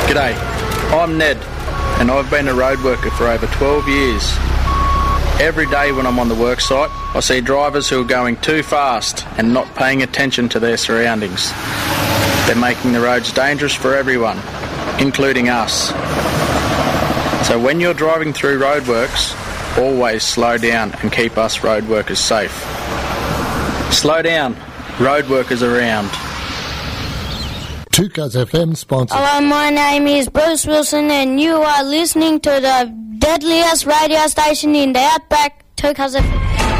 G'day, I'm Ned, and I've been a road worker for over 12 years. Every day when I'm on the work site, I see drivers who are going too fast and not paying attention to their surroundings. They're making the roads dangerous for everyone, including us. So when you're driving through roadworks, always slow down and keep us road workers safe. Slow down, road workers around. 2Cuz FM sponsor. Hello, my name is Bruce Wilson and you are listening to the deadliest radio station in the outback, 2Cuz FM.